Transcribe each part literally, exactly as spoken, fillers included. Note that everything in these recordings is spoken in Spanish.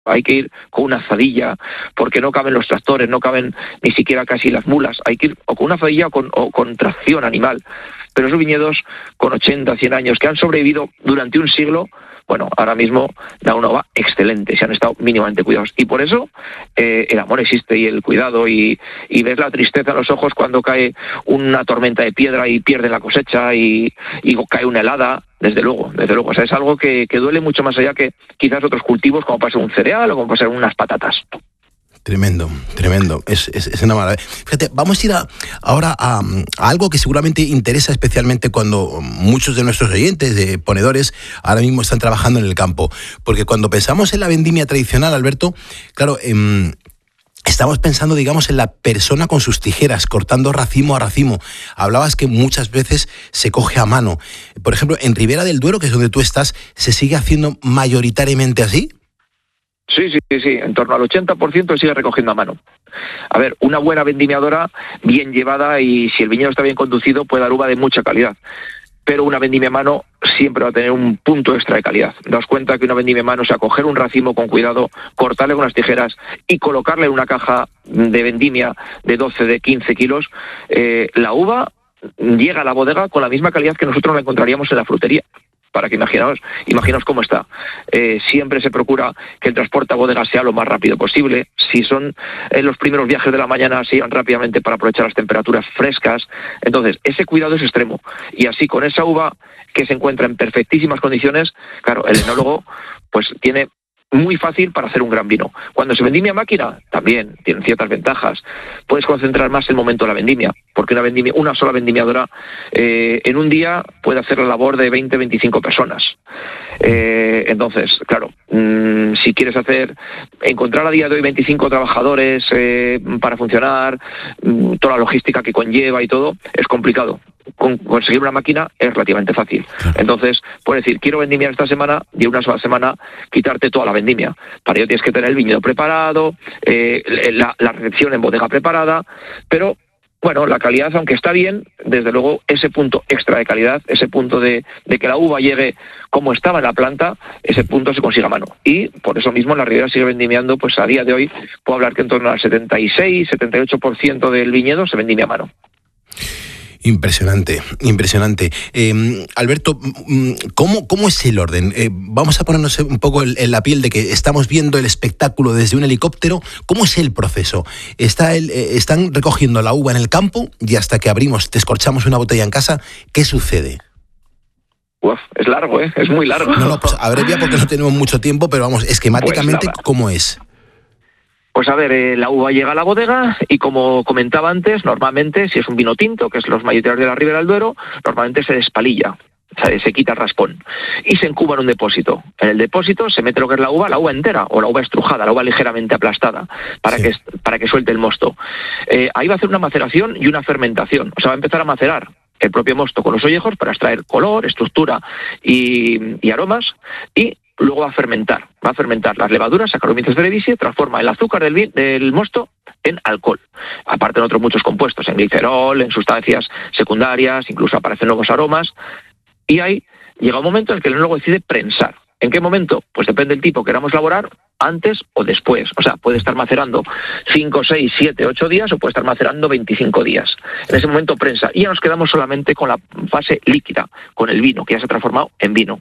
hay que ir con una azadilla, porque no caben los tractores, no caben ni siquiera casi las mulas, hay que ir o con una azadilla o con, o con tracción animal. Pero esos viñedos con ochenta, cien años, que han sobrevivido durante un siglo, bueno, ahora mismo da una uva excelente, se han estado mínimamente cuidados. Y por eso eh, el amor existe y el cuidado, y, y ves la tristeza en los ojos cuando cae una tormenta de piedra y pierden la cosecha y, y cae una helada, desde luego, desde luego. O sea, es algo que, que duele mucho más allá que quizás otros cultivos, como puede ser un cereal o como puede ser unas patatas. Tremendo, tremendo, es, es, es una maravilla. Fíjate, vamos a ir a, ahora a, a algo que seguramente interesa especialmente cuando muchos de nuestros oyentes, de ponedores, ahora mismo están trabajando en el campo. Porque cuando pensamos en la vendimia tradicional, Alberto, claro, eh, estamos pensando, digamos, en la persona con sus tijeras, cortando racimo a racimo. Hablabas que muchas veces se coge a mano. Por ejemplo, en Ribera del Duero, que es donde tú estás, ¿se sigue haciendo mayoritariamente así? Sí, sí, sí, sí, en torno al ochenta por ciento sigue recogiendo a mano. A ver, una buena vendimiadora, bien llevada, y si el viñedo está bien conducido, puede dar uva de mucha calidad. Pero una vendimia a mano siempre va a tener un punto extra de calidad. Daos cuenta que una vendimia a mano, o sea, coger un racimo con cuidado, cortarle con unas tijeras y colocarle en una caja de vendimia de doce, de quince kilos, eh, la uva llega a la bodega con la misma calidad que nosotros la encontraríamos en la frutería. Para que imaginaos, imaginaos cómo está. Eh, siempre se procura que el transporte a bodega sea lo más rápido posible. Si son en los primeros viajes de la mañana, se iban rápidamente para aprovechar las temperaturas frescas. Entonces, ese cuidado es extremo. Y así, con esa uva que se encuentra en perfectísimas condiciones, claro, el enólogo pues tiene muy fácil para hacer un gran vino. Cuando se vendimia a máquina, también tienen ciertas ventajas. Puedes concentrar más el momento de la vendimia, porque una vendimia, una sola vendimiadora eh, en un día puede hacer la labor de veinte, veinticinco personas. Eh, entonces, claro, mmm, si quieres hacer, encontrar a día de hoy veinticinco trabajadores eh, para funcionar, mmm, toda la logística que conlleva y todo, es complicado. Con conseguir una máquina es relativamente fácil. Entonces, puedes decir, quiero vendimiar esta semana, y en una sola semana quitarte toda la vendimia. Para ello tienes que tener el viñedo preparado, eh, la, la recepción en bodega preparada, pero bueno, la calidad, aunque está bien, desde luego ese punto extra de calidad, ese punto de, de que la uva llegue como estaba en la planta, ese punto se consigue a mano. Y por eso mismo la Ribera sigue vendimiando, pues a día de hoy puedo hablar que en torno al setenta y seis, setenta y ocho por ciento del viñedo se vendimia a mano. Impresionante, impresionante. Eh, Alberto, ¿cómo, ¿cómo es el orden? Eh, vamos a ponernos un poco en, en la piel de que estamos viendo el espectáculo desde un helicóptero. ¿Cómo es el proceso? Está el, eh, están recogiendo la uva en el campo y hasta que abrimos, descorchamos una botella en casa, ¿qué sucede? Uf, es largo, ¿eh? Es muy largo. No, no, pues abrevia porque no tenemos mucho tiempo, pero vamos, esquemáticamente, pues ¿cómo es? Pues a ver, eh, la uva llega a la bodega y, como comentaba antes, normalmente, si es un vino tinto, que es los mayoritarios de la Ribera del Duero, normalmente se despalilla, o sea, se quita el raspón y se encuba en un depósito. En el depósito se mete lo que es la uva, la uva entera o la uva estrujada, la uva ligeramente aplastada, para, sí. que, para que suelte el mosto. Eh, ahí va a hacer una maceración y una fermentación, o sea, va a empezar a macerar el propio mosto con los ollejos para extraer color, estructura y, y aromas, y luego va a fermentar, va a fermentar las levaduras, Saccharomyces cerevisiae, transforma el azúcar del, vin, del mosto en alcohol. Aparte en otros muchos compuestos, en glicerol, en sustancias secundarias, incluso aparecen nuevos aromas, y ahí llega un momento en el que el enólogo decide prensar. ¿En qué momento? Pues depende del tipo que queramos elaborar, antes o después. O sea, puede estar macerando cinco, seis, siete, ocho días o puede estar macerando veinticinco días. En ese momento prensa. Y ya nos quedamos solamente con la fase líquida, con el vino, que ya se ha transformado en vino.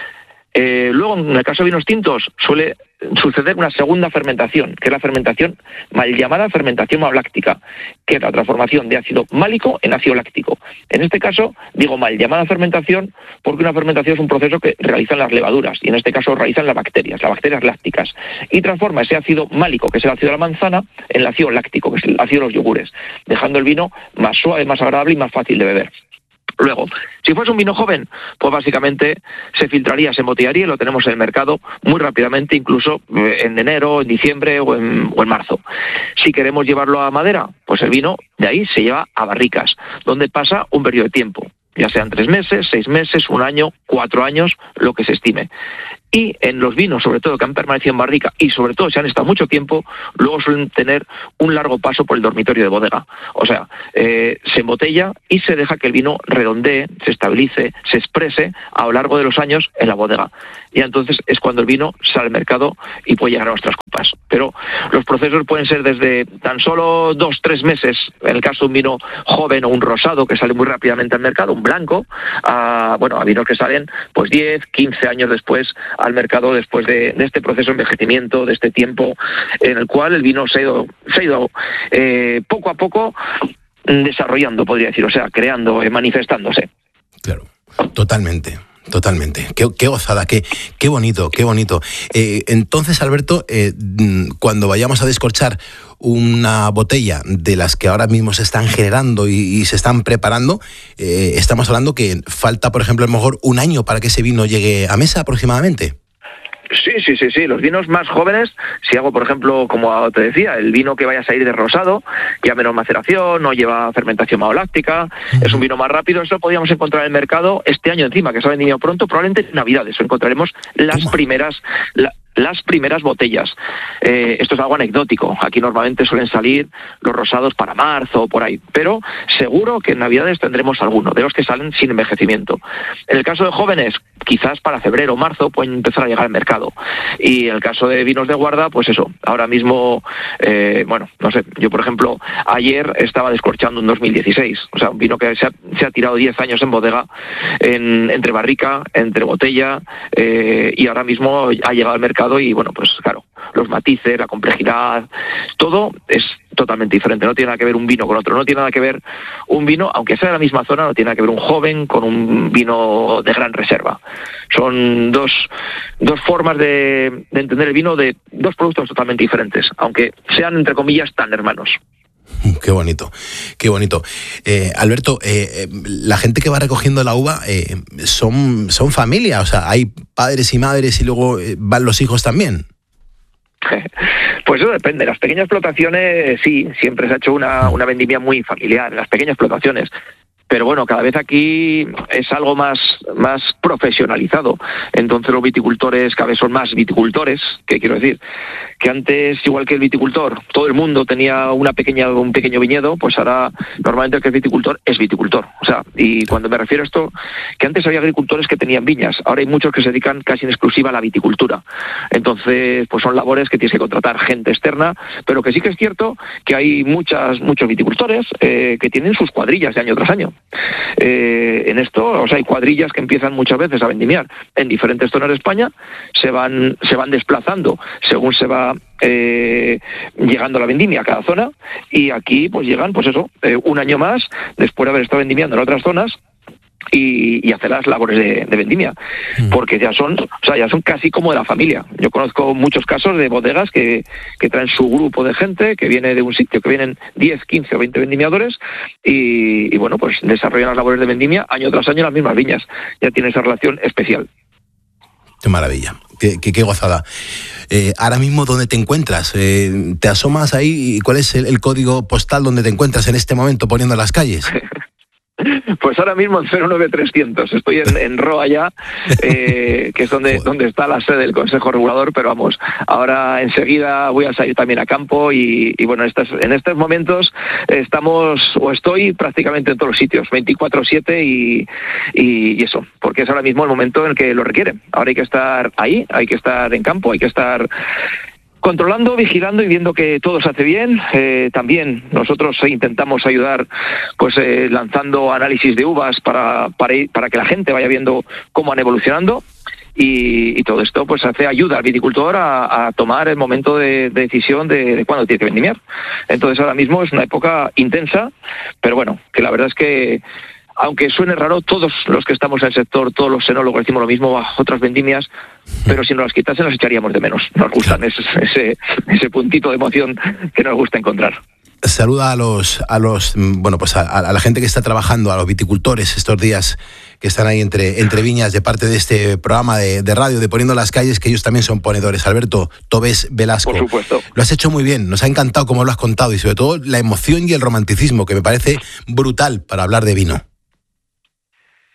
Eh, luego, en el caso de vinos tintos, suele suceder una segunda fermentación, que es la fermentación mal llamada fermentación maloláctica, que es la transformación de ácido málico en ácido láctico. En este caso, digo mal llamada fermentación porque una fermentación es un proceso que realizan las levaduras, y en este caso realizan las bacterias, las bacterias lácticas, y transforma ese ácido málico, que es el ácido de la manzana, en el ácido láctico, que es el ácido de los yogures, dejando el vino más suave, más agradable y más fácil de beber. Luego, si fuese un vino joven, pues básicamente se filtraría, se embotellaría y lo tenemos en el mercado muy rápidamente, incluso en enero, en diciembre o en, o en marzo. Si queremos llevarlo a madera, pues el vino de ahí se lleva a barricas, donde pasa un periodo de tiempo, ya sean tres meses, seis meses, un año, cuatro años, lo que se estime. Y en los vinos, sobre todo, que han permanecido en barrica y sobre todo si han estado mucho tiempo, luego suelen tener un largo paso por el dormitorio de bodega. O sea, eh, se embotella y se deja que el vino redondee, se estabilice, se exprese a lo largo de los años en la bodega. Y entonces es cuando el vino sale al mercado y puede llegar a nuestras copas. Pero los procesos pueden ser desde tan solo dos, tres meses, en el caso de un vino joven o un rosado que sale muy rápidamente al mercado, un blanco, a, bueno, a vinos que salen pues diez, quince años después al mercado, después de, de este proceso de envejecimiento, de este tiempo en el cual el vino se ha ido, se ha ido eh, poco a poco desarrollando, podría decir, o sea, creando, eh, manifestándose. Claro, totalmente. Totalmente, qué, qué gozada, qué, qué bonito, qué bonito. Eh, entonces, Alberto, eh, cuando vayamos a descorchar una botella de las que ahora mismo se están generando y, y se están preparando, eh, estamos hablando que falta, por ejemplo, a lo mejor un año para que ese vino llegue a mesa aproximadamente. Sí, sí, sí, sí. Los vinos más jóvenes, si hago, por ejemplo, como te decía, el vino que vaya a salir de rosado, ya menos maceración, no lleva fermentación maloláctica, uh-huh. es un vino más rápido, eso podríamos encontrar en el mercado este año encima, que se ha vendido pronto, probablemente en Navidades, encontraremos las ¿Cómo? primeras... La, las primeras botellas. Eh, esto es algo anecdótico. Aquí normalmente suelen salir los rosados para marzo o por ahí, pero seguro que en Navidades tendremos alguno, de los que salen sin envejecimiento. En el caso de jóvenes, quizás para febrero o marzo pueden empezar a llegar al mercado. Y en el caso de vinos de guarda, pues eso, ahora mismo, eh, bueno, no sé, yo por ejemplo, ayer estaba descorchando un dos mil dieciséis, o sea, un vino que se ha, se ha tirado diez años en bodega, en, entre barrica, entre botella, eh, y ahora mismo ha llegado al mercado. Y bueno, pues claro, los matices, la complejidad, todo es totalmente diferente. No tiene nada que ver un vino con otro, no tiene nada que ver un vino, aunque sea de la misma zona, no tiene nada que ver un joven con un vino de gran reserva. Son dos, dos formas de, de entender el vino de dos productos totalmente diferentes, aunque sean, entre comillas, tan hermanos. Qué bonito, qué bonito. Eh, Alberto, eh, la gente que va recogiendo la uva eh, son, son familia, o sea, hay padres y madres y luego eh, van los hijos también. Pues eso depende. Las pequeñas explotaciones, sí, siempre se ha hecho una, una vendimia muy familiar, las pequeñas explotaciones. Pero bueno, cada vez aquí es algo más, más profesionalizado. Entonces los viticultores cada vez son más viticultores, ¿qué quiero decir? Que antes, igual que el viticultor, todo el mundo tenía una pequeña, un pequeño viñedo, pues ahora normalmente el que es viticultor es viticultor. O sea, y cuando me refiero a esto, que antes había agricultores que tenían viñas, ahora hay muchos que se dedican casi en exclusiva a la viticultura. Entonces, pues son labores que tienes que contratar gente externa, pero que sí que es cierto que hay muchas, muchos viticultores eh, que tienen sus cuadrillas de año tras año. Eh, en esto, o sea, hay cuadrillas que empiezan muchas veces a vendimiar en diferentes zonas de España, se van, se van desplazando según se va eh, llegando la vendimia a cada zona, y aquí pues llegan, pues eso, eh, un año más después de haber estado vendimiando en otras zonas. Y, y hacer las labores de, de vendimia, porque ya son, o sea, ya son casi como de la familia. Yo conozco muchos casos de bodegas que, que traen su grupo de gente, que viene de un sitio, que vienen diez, quince o veinte vendimiadores, y, y bueno, pues desarrollan las labores de vendimia año tras año en las mismas viñas. Ya tiene esa relación especial. Qué maravilla, qué, qué, qué gozada. Eh, ahora mismo, ¿dónde te encuentras? Eh, ¿Te asomas ahí y cuál es el, el código postal donde te encuentras en este momento poniendo las calles? Pues ahora mismo en cero nueve trescientos, estoy en, en Roa ya, eh, que es donde, donde está la sede del Consejo Regulador, pero vamos, ahora enseguida voy a salir también a campo y, y bueno, estas, en estos momentos estamos, o estoy prácticamente en todos los sitios, veinticuatro siete y, y, y eso, porque es ahora mismo el momento en el que lo requiere. Ahora hay que estar ahí, hay que estar en campo, hay que estar controlando, vigilando y viendo que todo se hace bien. Eh, también nosotros intentamos ayudar, pues eh, lanzando análisis de uvas para, para, para que la gente vaya viendo cómo van evolucionando. Y, y todo esto pues hace ayuda al viticultor a, a tomar el momento de, de decisión de, de cuándo tiene que vendimiar. Entonces ahora mismo es una época intensa, pero bueno, que la verdad es que aunque suene raro, todos los que estamos en el sector, todos los enólogos decimos lo mismo a otras vendimias, pero si nos las quitasen nos echaríamos de menos. Nos gustan ese, ese, ese puntito de emoción que nos gusta encontrar. Saluda a los, a los, bueno, pues a, a la gente que está trabajando, a los viticultores estos días que están ahí entre, entre viñas de parte de este programa de, de radio de Poniendo las Calles, que ellos también son ponedores. Alberto Tobés Velasco. Por supuesto. Lo has hecho muy bien, nos ha encantado como lo has contado y sobre todo la emoción y el romanticismo que me parece brutal para hablar de vino.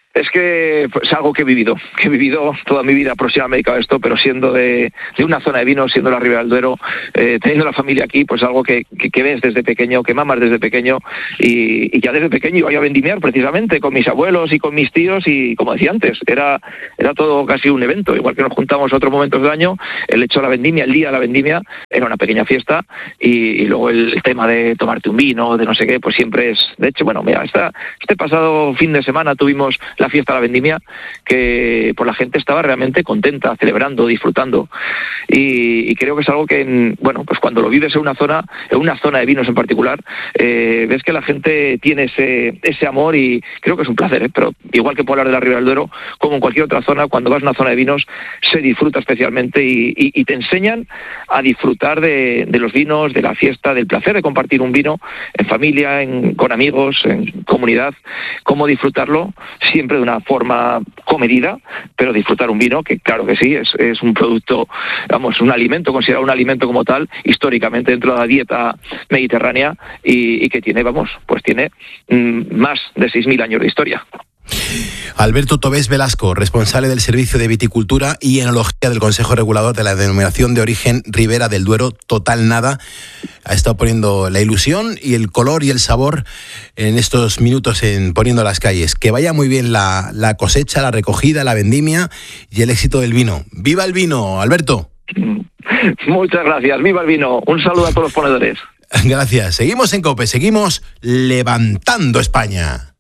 Es que es pues, algo que he vivido, que he vivido toda mi vida próxima dedicado a esto, pero siendo de, de una zona de vino, siendo la Ribera del Duero, eh, teniendo la familia aquí, pues algo que, que, que ves desde pequeño, que mamas desde pequeño, y, y ya desde pequeño iba yo a vendimiar precisamente con mis abuelos y con mis tíos, y como decía antes, era, era todo casi un evento, igual que nos juntamos otros momentos del año, el hecho de la vendimia, el día de la vendimia, era una pequeña fiesta, y, y luego el, el tema de tomarte un vino, de no sé qué, pues siempre es, de hecho, bueno, mira, esta, este pasado fin de semana tuvimos la fiesta de la vendimia, que pues la gente estaba realmente contenta, celebrando, disfrutando, y, y creo que es algo que, bueno, pues cuando lo vives en una zona, en una zona de vinos en particular, eh, ves que la gente tiene ese, ese amor, y creo que es un placer, ¿eh? Pero igual que puedo hablar de la Ribera del Duero, como en cualquier otra zona, cuando vas a una zona de vinos, se disfruta especialmente, y, y, y te enseñan a disfrutar de, de los vinos, de la fiesta, del placer de compartir un vino en familia, en, con amigos, en comunidad, cómo disfrutarlo siempre de una forma comedida, pero disfrutar un vino que claro que sí, es, es un producto, vamos, un alimento, considerado un alimento como tal, históricamente dentro de la dieta mediterránea, y, y que tiene, vamos, pues tiene mmm, más de seis mil años de historia. Alberto Tobés Velasco, responsable del Servicio de Viticultura y Enología del Consejo Regulador de la Denominación de Origen Ribera del Duero, Total Nada, ha estado poniendo la ilusión y el color y el sabor en estos minutos en Poniendo las Calles. Que vaya muy bien la, la cosecha, la recogida, la vendimia y el éxito del vino. ¡Viva el vino, Alberto! Muchas gracias, viva el vino. Un saludo a todos los ponedores. Gracias. Seguimos en COPE, seguimos levantando España.